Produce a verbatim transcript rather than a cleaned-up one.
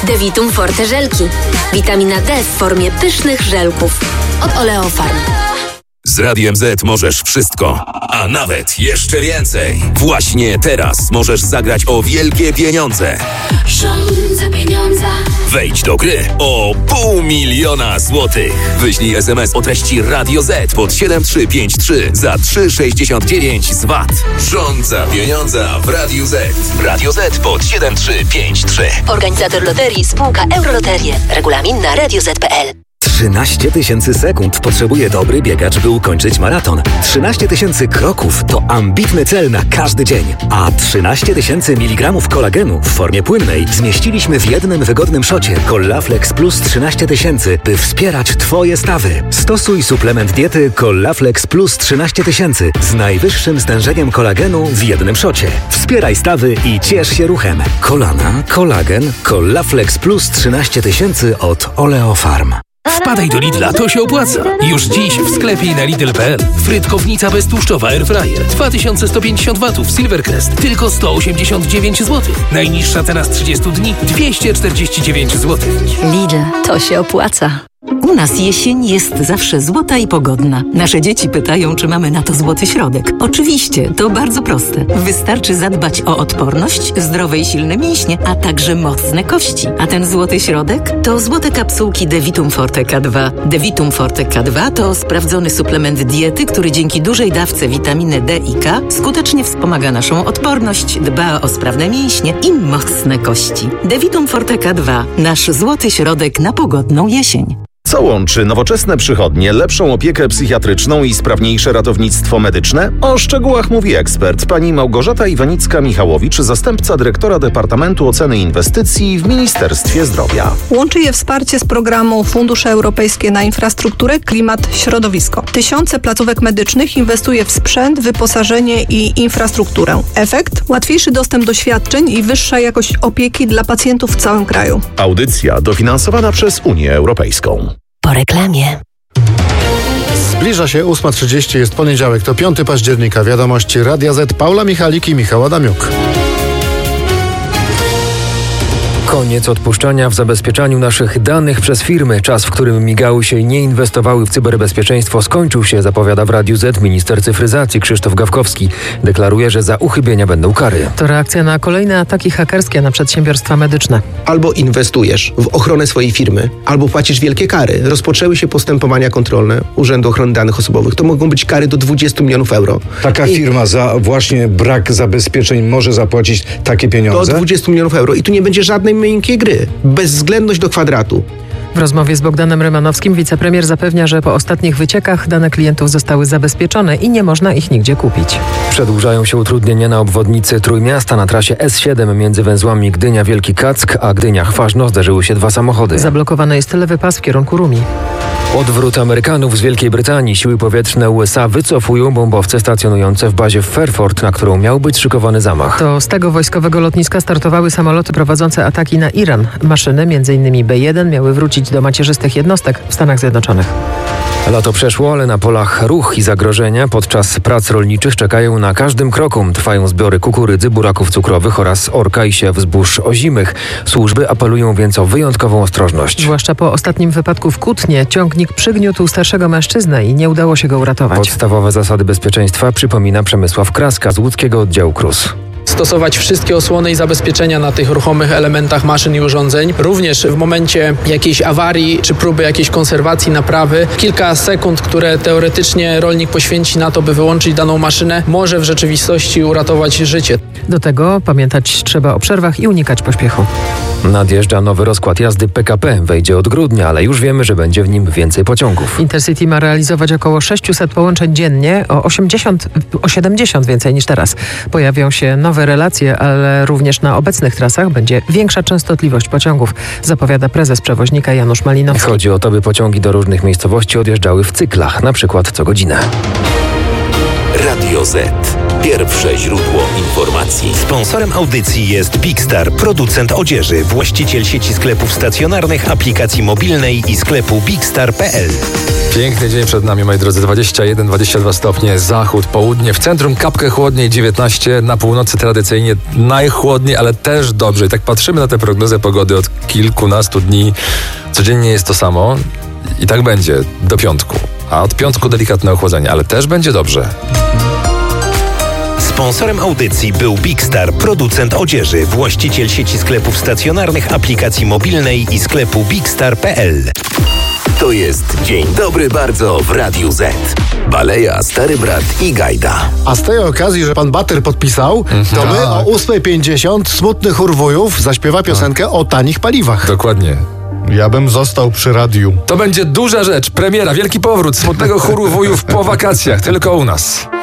Devitum Forte żelki. Witamina D w formie pysznych żelków. Od Oleofarm. Z Radiem Z możesz wszystko, a nawet jeszcze więcej. Właśnie teraz możesz zagrać o wielkie pieniądze. Rządzę pieniądza. Wejdź do gry o pół miliona złotych. Wyślij es em es o treści Radio Z pod siedem trzy pięć trzy za trzy sześćdziesiąt dziewięć z V A T. Rządza pieniądza w Radiu Z. Radio Z pod siedem trzy pięć trzy. Organizator loterii spółka Euroloterie. Regulamin na radio zet kropka pe el. trzynaście tysięcy sekund potrzebuje dobry biegacz, by ukończyć maraton. trzynaście tysięcy kroków to ambitny cel na każdy dzień. A trzynaście tysięcy miligramów kolagenu w formie płynnej zmieściliśmy w jednym wygodnym szocie Collaflex Plus trzynaście tysięcy, by wspierać Twoje stawy. Stosuj suplement diety Collaflex Plus trzynaście tysięcy z najwyższym stężeniem kolagenu w jednym szocie. Wspieraj stawy i ciesz się ruchem. Kolana, kolagen, Collaflex Plus trzynaście tysięcy od Oleofarm. Wpadaj do Lidla, to się opłaca. Już dziś w sklepie i na Lidl kropka pe el. Frytkownica beztłuszczowa Airfryer dwa tysiące sto pięćdziesiąt watów Silvercrest tylko sto osiemdziesiąt dziewięć złotych. Najniższa cena z trzydziestu dni dwieście czterdzieści dziewięć złotych. Lidl, to się opłaca. U nas jesień jest zawsze złota i pogodna. Nasze dzieci pytają, czy mamy na to złoty środek. Oczywiście, to bardzo proste. Wystarczy zadbać o odporność, zdrowe i silne mięśnie, a także mocne kości. A ten złoty środek to złote kapsułki Devitum Forte K dwa. Devitum Forte K dwa to sprawdzony suplement diety, który dzięki dużej dawce witaminy D i K skutecznie wspomaga naszą odporność, dba o sprawne mięśnie i mocne kości. Devitum Forte K dwa. Nasz złoty środek na pogodną jesień. Co łączy nowoczesne przychodnie, lepszą opiekę psychiatryczną i sprawniejsze ratownictwo medyczne? O szczegółach mówi ekspert, pani Małgorzata Iwanicka-Michałowicz, zastępca dyrektora Departamentu Oceny Inwestycji w Ministerstwie Zdrowia. Łączy je wsparcie z programu Fundusze Europejskie na Infrastrukturę, Klimat, Środowisko. Tysiące placówek medycznych inwestuje w sprzęt, wyposażenie i infrastrukturę. Efekt? Łatwiejszy dostęp do świadczeń i wyższa jakość opieki dla pacjentów w całym kraju. Audycja dofinansowana przez Unię Europejską. Po reklamie. Zbliża się ósma trzydzieści, jest poniedziałek, to piątego października. Wiadomości Radia Z, Paula Michalik i Michał Adamiuk. Koniec odpuszczania w zabezpieczaniu naszych danych przez firmy. Czas, w którym migały się i nie inwestowały w cyberbezpieczeństwo, skończył się, zapowiada w Radiu Z minister cyfryzacji Krzysztof Gawkowski. Deklaruje, że za uchybienia będą kary. To reakcja na kolejne ataki hakerskie na przedsiębiorstwa medyczne. Albo inwestujesz w ochronę swojej firmy, albo płacisz wielkie kary. Rozpoczęły się postępowania kontrolne Urzędu Ochrony Danych Osobowych. To mogą być kary do dwudziestu milionów euro. Taka I... firma za właśnie brak zabezpieczeń może zapłacić takie pieniądze? Do dwudziestu milionów euro i tu nie będzie żadnej miękkiej gry. Bezwzględność do kwadratu. W rozmowie z Bogdanem Rymanowskim wicepremier zapewnia, że po ostatnich wyciekach dane klientów zostały zabezpieczone i nie można ich nigdzie kupić. Przedłużają się utrudnienia na obwodnicy Trójmiasta. Na trasie S siedem między węzłami Gdynia-Wielki Kack a Gdynia-Chważno zdarzyły się dwa samochody. Zablokowany jest lewy pas w kierunku Rumi. Odwrót Amerykanów z Wielkiej Brytanii. Siły powietrzne U S A wycofują bombowce stacjonujące w bazie w Fairford, na którą miał być szykowany zamach. To z tego wojskowego lotniska startowały samoloty prowadzące ataki na Iran. Maszyny, m.in. B jeden, miały wrócić do macierzystych jednostek w Stanach Zjednoczonych. Lato przeszło, ale na polach ruch i zagrożenia podczas prac rolniczych czekają na każdym kroku. Trwają zbiory kukurydzy, buraków cukrowych oraz orka i siew zbóż ozimych. Służby apelują więc o wyjątkową ostrożność. Zwłaszcza po ostatnim wypadku w Kutnie ciągnik przygniótł starszego mężczyznę i nie udało się go uratować. Podstawowe zasady bezpieczeństwa przypomina Przemysław Kraska z łódzkiego oddziału K R U S. Stosować wszystkie osłony i zabezpieczenia na tych ruchomych elementach maszyn i urządzeń. Również w momencie jakiejś awarii czy próby jakiejś konserwacji, naprawy, kilka sekund, które teoretycznie rolnik poświęci na to, by wyłączyć daną maszynę, może w rzeczywistości uratować życie. Do tego pamiętać trzeba o przerwach i unikać pośpiechu. Nadjeżdża nowy rozkład jazdy P K P. Wejdzie od grudnia, ale już wiemy, że będzie w nim więcej pociągów. Intercity ma realizować około sześćset połączeń dziennie, o osiemdziesiąt, o siedemdziesiąt więcej niż teraz. Pojawią się nowe relacje, ale również na obecnych trasach będzie większa częstotliwość pociągów, zapowiada prezes przewoźnika Janusz Malinowski. Chodzi o to, by pociągi do różnych miejscowości odjeżdżały w cyklach, na przykład co godzinę. Radio Z. Pierwsze źródło informacji. Sponsorem audycji jest Big Star, producent odzieży, właściciel sieci sklepów stacjonarnych, aplikacji mobilnej i sklepu bigstar kropka p l. Piękny dzień przed nami, moi drodzy. dwadzieścia jeden dwadzieścia dwa stopnie, zachód, południe. W centrum kapkę chłodniej, dziewiętnaście. Na północy tradycyjnie najchłodniej, ale też dobrze. I tak patrzymy na tę prognozę pogody od kilkunastu dni. Codziennie jest to samo. I tak będzie do piątku. A od piątku delikatne ochłodzenie, ale też będzie dobrze. Sponsorem audycji był Big Star, producent odzieży, właściciel sieci sklepów stacjonarnych, aplikacji mobilnej i sklepu bigstar kropka p l. To jest Dzień Dobry Bardzo w Radiu Z. Baleja, Stary Brat i Gajda. A z tej okazji, że pan Bater podpisał, mhm. to my o ósma pięćdziesiąt Smutny Chór Wujów zaśpiewa piosenkę o tanich paliwach. Dokładnie. Ja bym został przy radiu. To będzie duża rzecz, premiera, wielki powrót Smutnego Chóru Wujów po wakacjach, tylko u nas.